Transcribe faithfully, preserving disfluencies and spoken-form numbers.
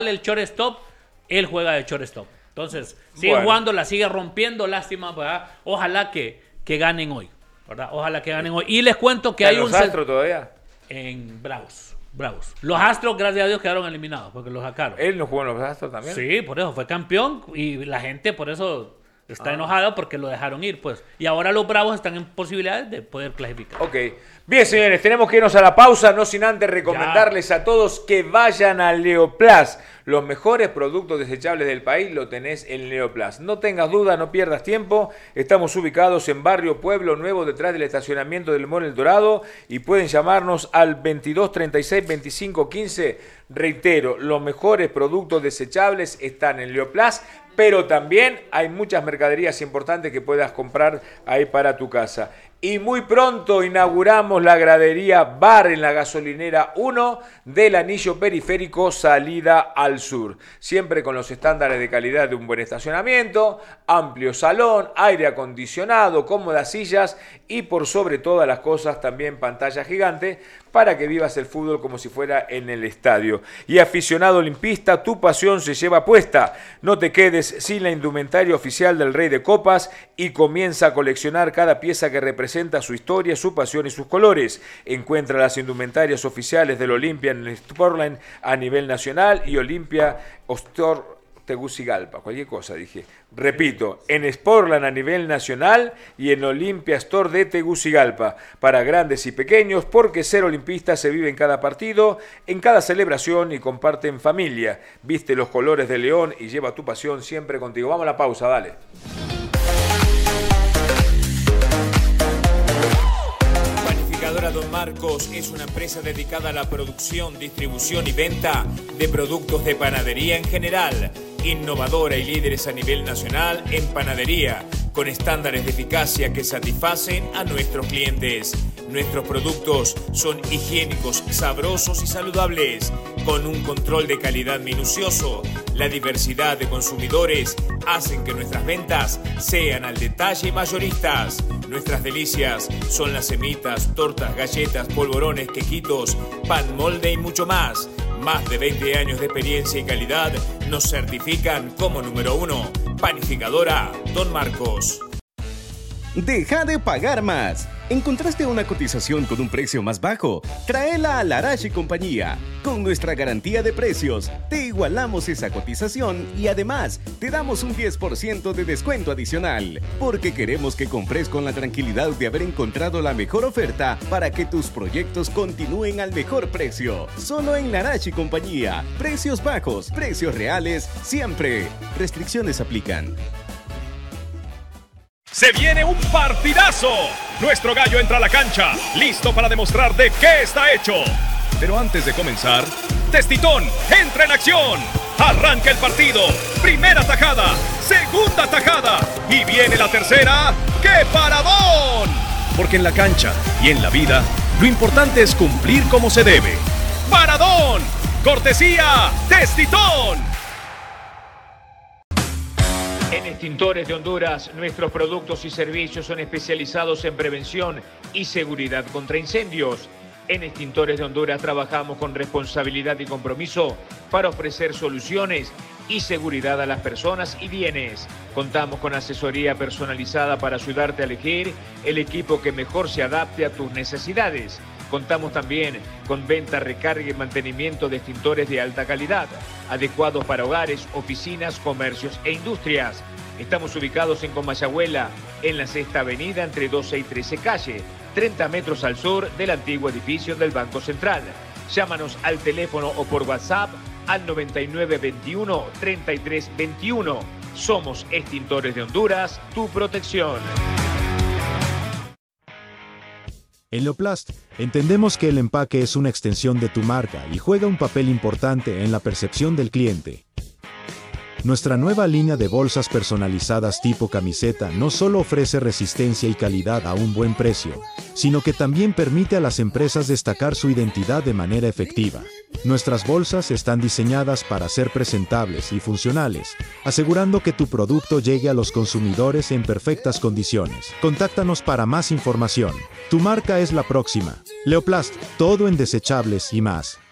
el shortstop, él juega de shortstop. Entonces, sigue bueno. jugando, la sigue rompiendo, lástima, ¿verdad? Ojalá que, que ganen hoy, ¿verdad? Ojalá que ganen hoy. Y les cuento que hay ¿En un... los Astros todavía? En Bravos, Bravos. Los Astros, gracias a Dios, quedaron eliminados porque los sacaron. ¿Él no jugó en los Astros también? Sí, por eso, fue campeón y la gente por eso está Ah. enojada porque lo dejaron ir, pues. Y ahora los Bravos están en posibilidades de poder clasificar. Ok. Bien, señores, tenemos que irnos a la pausa, no sin antes recomendarles ya. a todos que vayan a Leoplast. Los mejores productos desechables del país lo tenés en Leoplast. No tengas duda, no pierdas tiempo. Estamos ubicados en Barrio Pueblo Nuevo, detrás del estacionamiento del Mall El Dorado. Y pueden llamarnos al veintidós treinta y seis veinticinco quince. Reitero, los mejores productos desechables están en Leoplast. Pero también hay muchas mercaderías importantes que puedas comprar ahí para tu casa. Y muy pronto inauguramos la gradería Bar en la gasolinera uno del anillo periférico salida al sur. Siempre con los estándares de calidad de un buen estacionamiento, amplio salón, aire acondicionado, cómodas sillas y por sobre todas las cosas también pantalla gigante para que vivas el fútbol como si fuera en el estadio. Y aficionado olimpista, tu pasión se lleva puesta. No te quedes sin la indumentaria oficial del Rey de Copas y comienza a coleccionar cada pieza que representa su historia, su pasión y sus colores. Encuentra las indumentarias oficiales del Olimpia en el Sportland a nivel nacional y Olimpia Store Tegucigalpa, cualquier cosa dije. Repito, en Sportland a nivel nacional y en Olimpia Store de Tegucigalpa, para grandes y pequeños, porque ser olimpista se vive en cada partido, en cada celebración y comparte en familia. Viste los colores de León y lleva tu pasión siempre contigo. Vamos a la pausa, dale. Panificadora Don Marcos es una empresa dedicada a la producción, distribución y venta de productos de panadería en general. Innovadora y líderes a nivel nacional en panadería, con estándares de eficacia que satisfacen a nuestros clientes. Nuestros productos son higiénicos, sabrosos y saludables, con un control de calidad minucioso. La diversidad de consumidores hacen que nuestras ventas sean al detalle y mayoristas. Nuestras delicias son las semitas, tortas, galletas, polvorones, quequitos, pan molde y mucho más. Más de veinte años de experiencia y calidad nos certifican como número uno. Panificadora Don Marcos. Deja de pagar más. ¿Encontraste una cotización con un precio más bajo? Tráela a Larache y Compañía. Con nuestra garantía de precios, te igualamos esa cotización y además te damos un diez por ciento de descuento adicional. Porque queremos que compres con la tranquilidad de haber encontrado la mejor oferta para que tus proyectos continúen al mejor precio. Solo en Larache y Compañía. Precios bajos, precios reales, siempre. Restricciones aplican. Se viene un partidazo. Nuestro gallo entra a la cancha, listo para demostrar de qué está hecho. Pero antes de comenzar, Testitón entra en acción. Arranca el partido. Primera tajada, segunda tajada y viene la tercera. ¡Qué paradón! Porque en la cancha y en la vida, lo importante es cumplir como se debe. ¡Paradón! Cortesía Testitón. En Extintores de Honduras, nuestros productos y servicios son especializados en prevención y seguridad contra incendios. En Extintores de Honduras trabajamos con responsabilidad y compromiso para ofrecer soluciones y seguridad a las personas y bienes. Contamos con asesoría personalizada para ayudarte a elegir el equipo que mejor se adapte a tus necesidades. Contamos también con venta, recarga y mantenimiento de extintores de alta calidad, adecuados para hogares, oficinas, comercios e industrias. Estamos ubicados en Comayagüela, en la Sexta Avenida, entre doce y trece calle, treinta metros al sur del antiguo edificio del Banco Central. Llámanos al teléfono o por WhatsApp al noventa y nueve veintiuno treinta y tres veintiuno. Somos Extintores de Honduras, tu protección. En Leoplast, entendemos que el empaque es una extensión de tu marca y juega un papel importante en la percepción del cliente. Nuestra nueva línea de bolsas personalizadas tipo camiseta no solo ofrece resistencia y calidad a un buen precio, sino que también permite a las empresas destacar su identidad de manera efectiva. Nuestras bolsas están diseñadas para ser presentables y funcionales, asegurando que tu producto llegue a los consumidores en perfectas condiciones. Contáctanos para más información. Tu marca es la próxima. Leoplast, todo en desechables y más.